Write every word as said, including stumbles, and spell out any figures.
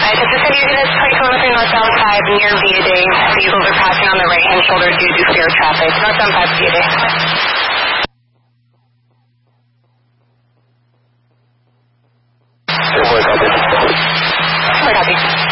Alright, this is City Units twenty-four northbound five near Viaday. Vehicles are passing on the right-hand shoulder due to clear traffic. Northbound five Viaday. Four copy.